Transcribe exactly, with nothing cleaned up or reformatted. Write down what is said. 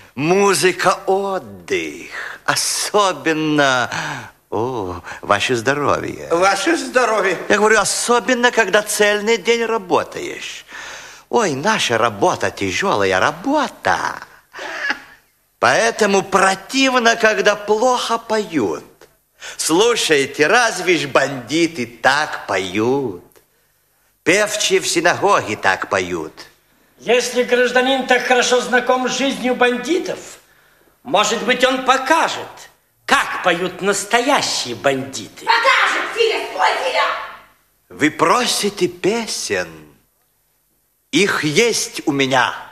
Музыка – отдых. Особенно... О, ваше здоровье. Ваше здоровье. Я говорю, особенно, когда цельный день работаешь. Ой, наша работа тяжелая работа. Поэтому противно, когда плохо поют. Слушайте, разве ж бандиты так поют? Певчие в синагоге так поют. Если гражданин так хорошо знаком с жизнью бандитов, может быть, он покажет, как поют настоящие бандиты. Покажет, Филя, спой, Филя! Вы просите песен? Их есть у меня.